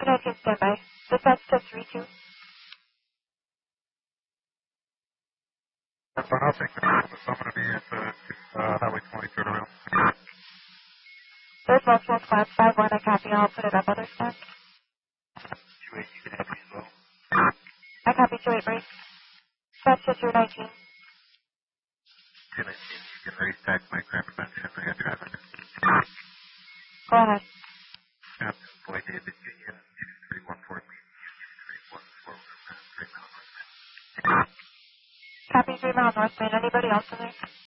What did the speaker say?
219 standby. Dispatch to 32. That's fine. I'll take the call. So I'm going to be at Highway 22 around. There's multiple squads. 5-1, I copy. I'll put it up other stuff. 2-8, you can have me as well. I copy 2-8 break. Dispatch to 219. 219, you can raise tax my crap prevention. I got traffic. Go ahead. Boy, David, Union 2314, 2314, 3 miles. Copy 3 mile north main. Anybody else in there?